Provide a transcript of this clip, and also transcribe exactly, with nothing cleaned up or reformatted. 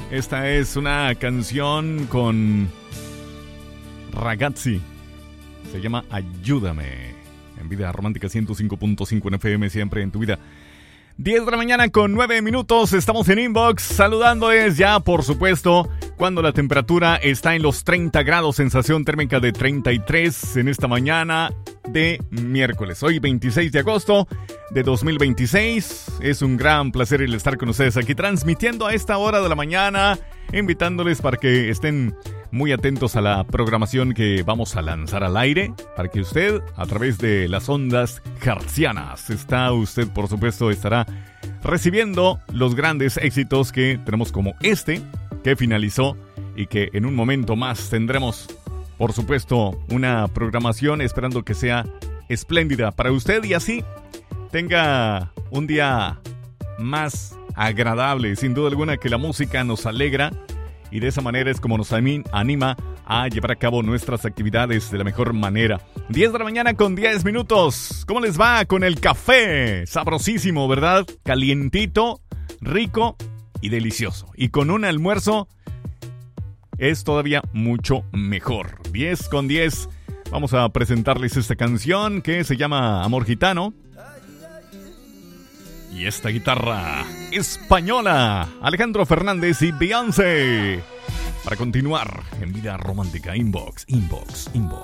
Esta es una canción con Ragazzi. Se llama Ayúdame. En Vida Romántica ciento cinco punto cinco en F M, siempre en tu vida. diez de la mañana con nueve minutos. Estamos en Inbox saludándoles ya, por supuesto, cuando la temperatura está en los treinta grados, sensación térmica de treinta y tres en esta mañana de miércoles. Hoy veintiséis de agosto de dos mil veintiséis. Es un gran placer el estar con ustedes aquí transmitiendo a esta hora de la mañana, invitándoles para que estén muy atentos a la programación que vamos a lanzar al aire, para que usted, a través de las ondas hertzianas, está usted, por supuesto, estará recibiendo los grandes éxitos que tenemos, como este, que finalizó, y que en un momento más tendremos, por supuesto, una programación esperando que sea espléndida para usted y así tenga un día más agradable. Sin duda alguna que la música nos alegra, y de esa manera es como nos anima a llevar a cabo nuestras actividades de la mejor manera. diez de la mañana con diez minutos. ¿Cómo les va con el café? Sabrosísimo, ¿verdad? Calientito, rico y delicioso. Y con un almuerzo es todavía mucho mejor. diez con diez. Vamos a presentarles esta canción que se llama Amor Gitano. Y esta guitarra española, Alejandro Fernández y Beyoncé. Para continuar en Vida Romántica, Inbox, Inbox, Inbox.